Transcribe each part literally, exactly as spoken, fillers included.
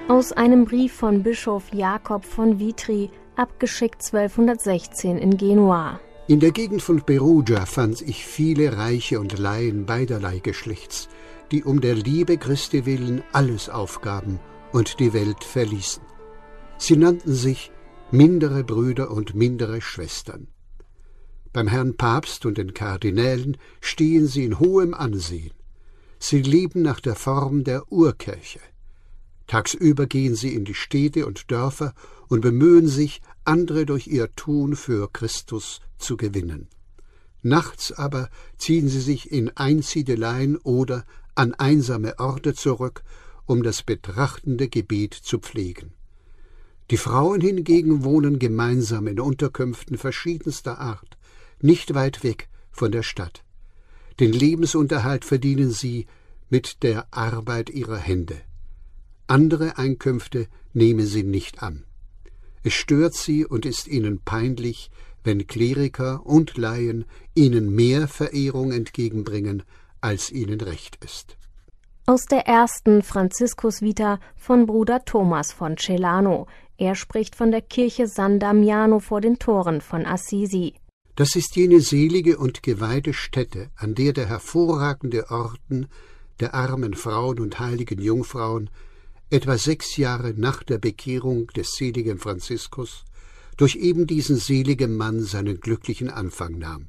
Aus einem Brief von Bischof Jakob von Vitry, abgeschickt zwölfhundertsechzehn in Genua. In der Gegend von Perugia fand ich viele Reiche und Laien beiderlei Geschlechts, die um der Liebe Christi willen alles aufgaben und die Welt verließen. Sie nannten sich mindere Brüder und mindere Schwestern. Beim Herrn Papst und den Kardinälen stehen sie in hohem Ansehen. Sie leben nach der Form der Urkirche. Tagsüber gehen sie in die Städte und Dörfer und bemühen sich, andere durch ihr Tun für Christus zu gewinnen. Nachts aber ziehen sie sich in Einsiedeleien oder an einsame Orte zurück, um das betrachtende Gebet zu pflegen. Die Frauen hingegen wohnen gemeinsam in Unterkünften verschiedenster Art, nicht weit weg von der Stadt. Den Lebensunterhalt verdienen sie mit der Arbeit ihrer Hände. Andere Einkünfte nehmen sie nicht an. Es stört sie und ist ihnen peinlich, wenn Kleriker und Laien ihnen mehr Verehrung entgegenbringen, als ihnen recht ist. Aus der ersten Franziskus-Vita von Bruder Thomas von Celano. Er spricht von der Kirche San Damiano vor den Toren von Assisi. Das ist jene selige und geweihte Stätte, an der der hervorragende Orden der armen Frauen und heiligen Jungfrauen etwa sechs Jahre nach der Bekehrung des seligen Franziskus durch eben diesen seligen Mann seinen glücklichen Anfang nahm.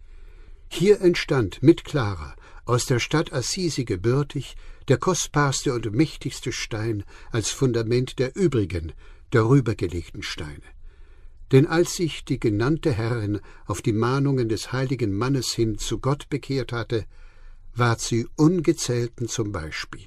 Hier entstand mit Clara, aus der Stadt Assisi gebürtig, der kostbarste und mächtigste Stein als Fundament der übrigen, darübergelegten Steine. Denn als sich die genannte Herrin auf die Mahnungen des heiligen Mannes hin zu Gott bekehrt hatte, ward sie ungezählten zum Beispiel.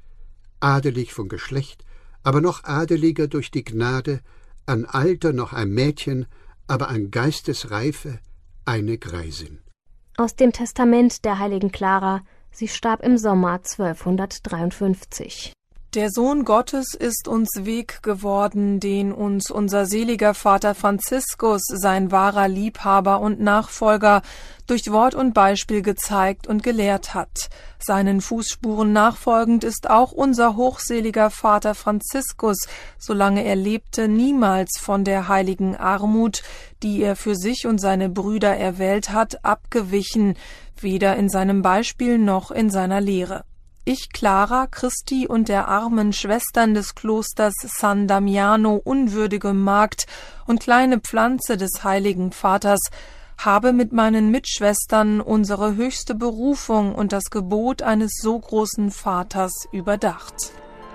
Adelig von Geschlecht, aber noch adeliger durch die Gnade, an Alter noch ein Mädchen, aber an Geistesreife eine Greisin. Aus dem Testament der heiligen Clara, sie starb im Sommer zwölfhundertdreiundfünfzig. Der Sohn Gottes ist uns Weg geworden, den uns unser seliger Vater Franziskus, sein wahrer Liebhaber und Nachfolger, durch Wort und Beispiel gezeigt und gelehrt hat. Seinen Fußspuren nachfolgend ist auch unser hochseliger Vater Franziskus, solange er lebte, niemals von der heiligen Armut, die er für sich und seine Brüder erwählt hat, abgewichen, weder in seinem Beispiel noch in seiner Lehre. Ich, Clara, Christi und der armen Schwestern des Klosters San Damiano, unwürdige Magd und kleine Pflanze des heiligen Vaters, habe mit meinen Mitschwestern unsere höchste Berufung und das Gebot eines so großen Vaters überdacht.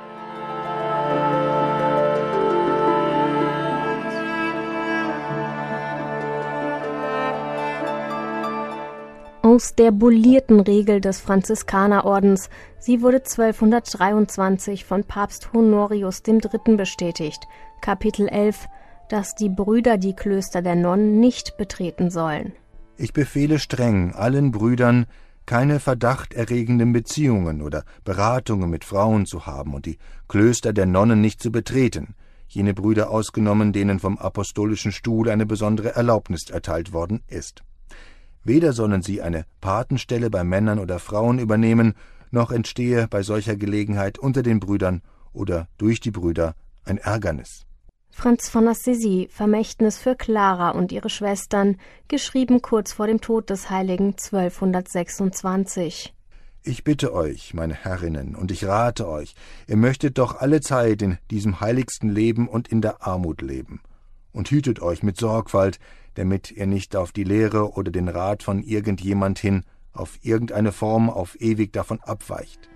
Aus der bullierten Regel des Franziskanerordens, sie wurde zwölfhundertdreiundzwanzig von Papst Honorius der Dritte bestätigt, Kapitel elf, dass die Brüder die Klöster der Nonnen nicht betreten sollen. Ich befehle streng allen Brüdern, keine verdachterregenden Beziehungen oder Beratungen mit Frauen zu haben und die Klöster der Nonnen nicht zu betreten, jene Brüder ausgenommen, denen vom apostolischen Stuhl eine besondere Erlaubnis erteilt worden ist. Weder sollen sie eine Patenstelle bei Männern oder Frauen übernehmen, noch entstehe bei solcher Gelegenheit unter den Brüdern oder durch die Brüder ein Ärgernis. Franz von Assisi, Vermächtnis für Clara und ihre Schwestern, geschrieben kurz vor dem Tod des Heiligen zwölfhundertsechsundzwanzig. Ich bitte euch, meine Herrinnen, und ich rate euch, ihr möchtet doch alle Zeit in diesem heiligsten Leben und in der Armut leben. Und hütet euch mit Sorgfalt, damit ihr nicht auf die Lehre oder den Rat von irgendjemand hin, auf irgendeine Form auf ewig davon abweicht.